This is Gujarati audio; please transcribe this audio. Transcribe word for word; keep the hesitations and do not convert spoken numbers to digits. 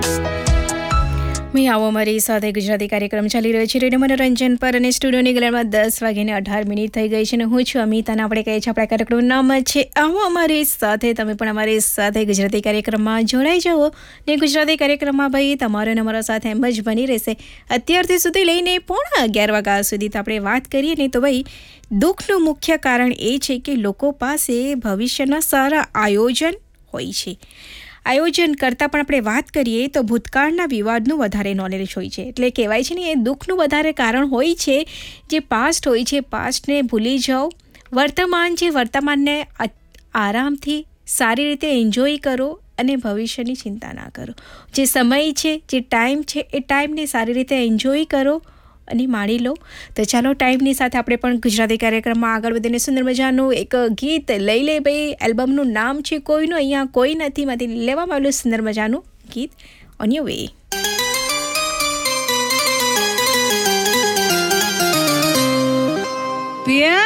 મેં આવો મારી સાથે ગુજરાતી કાર્યક્રમ ચાલી રહ્યો છે રેડિયો મનોરંજન પર અને સ્ટુડિયોની ગલામાં દસ વાગ્યાને અઢાર મિનિટ થઈ ગઈ છે અને હું છું અમિત અને આપણે કહીએ છીએ આપણા કાર્યક્રમનું નામ છે આવો અમારી સાથે. તમે પણ અમારી સાથે ગુજરાતી કાર્યક્રમમાં જોડાઈ જાઓ ને ગુજરાતી કાર્યક્રમમાં ભાઈ તમારો અને અમારા સાથે એમ જ બની રહેશે અત્યારથી સુધી લઈને પોણા અગિયાર વાગ્યા સુધી. તો આપણે વાત કરીએ ને તો ભાઈ દુઃખનું મુખ્ય કારણ એ છે કે લોકો પાસે ભવિષ્યના સારા આયોજન હોય છે. આયોજન કરતાં પણ આપણે વાત કરીએ તો ભૂતકાળના વિવાદનું વધારે નોલેજ હોય છે. એટલે કહેવાય છે ને એ દુઃખનું વધારે કારણ હોય છે. જે પાસ્ટ હોય છે પાસ્ટને ભૂલી જાઓ, વર્તમાન છે વર્તમાનને આરામથી સારી રીતે એન્જોય કરો અને ભવિષ્યની ચિંતા ના કરો. જે સમય છે જે ટાઈમ છે એ ટાઈમને સારી રીતે એન્જોય કરો અને માણી લો. તો ચાલો ટાઈમની સાથે આપણે પણ ગુજરાતી કાર્યક્રમમાં આગળ વધીને સુંદર મજાનું એક ગીત લઈ લે ભાઈ. એલ્બમનું નામ છે કોઈનું અહીંયા કોઈ નથી માંથી લેવામાં આવેલું સુંદર મજાનું ગીત ઓન યોર વે. प्यार